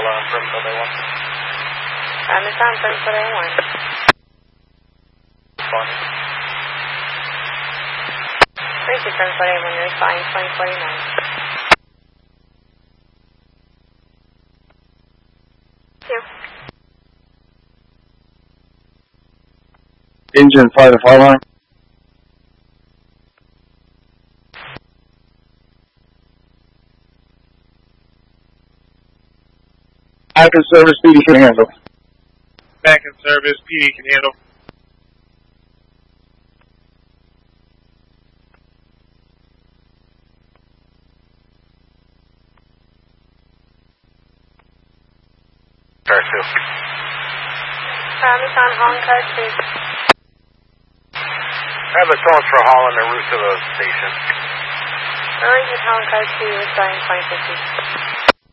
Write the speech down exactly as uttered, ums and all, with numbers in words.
on Brimfield A one. Um, it's on Brimfield A one. Responding. Thank you, Brimfield A one. You're flying twenty forty-nine. Thank you. Engine fly the fly line. Active service, P D can handle. Back in service, P D can handle. Car two. Um, it's on Holland Car two. I have a tone for Holland en route to the station. Early to Holland Car two, you're flying twenty fifty.